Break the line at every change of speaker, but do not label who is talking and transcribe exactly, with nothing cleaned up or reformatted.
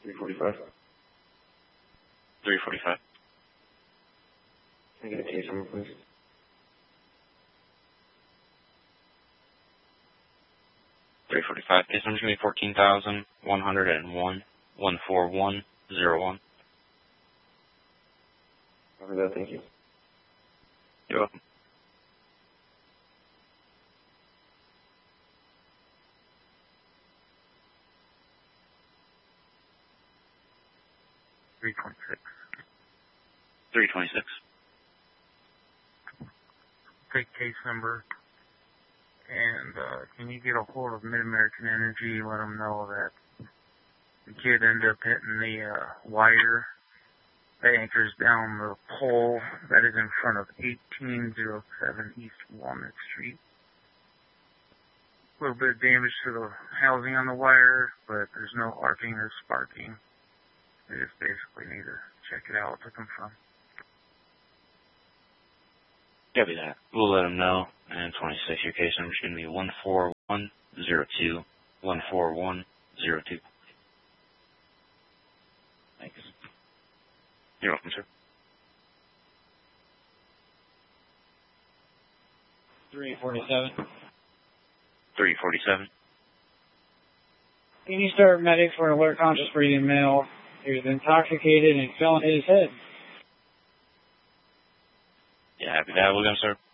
three forty-five.
three forty-five.
Can I get a case number, please?
three forty-five. Case number's going to be fourteen thousand one hundred one, one four one zero one.
Over that, thank you.
You're welcome.
three twenty-six.
three twenty-six.
Take case number. And uh, can you get a hold of Mid-American Energy, let them know that the kid ended up hitting the uh, wire that anchors down the pole that is in front of eighteen oh seven East Walnut Street. A little bit of damage to the housing on the wire, but there's no arcing or sparking. They just basically need to check it out, took them from.
Copy that. We'll let them know. And twenty-six, your case number is going to be one four one zero two, one four one zero two. Thanks. You're welcome, sir.
three forty-seven.
three forty-seven.
Can you start medic for an alert conscious breathing male who's intoxicated and fell on his head?
Yeah, happy to have a look, sir.